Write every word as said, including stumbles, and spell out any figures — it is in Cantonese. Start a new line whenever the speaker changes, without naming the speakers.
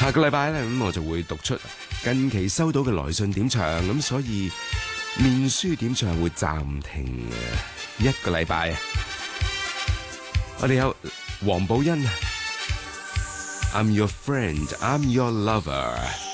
下個禮拜咧，咁我就會讀出近期收到嘅來信點唱，咁所以面書點唱會暫停一個禮拜。我哋有黃寶欣 ，I'm your friend, I'm your lover。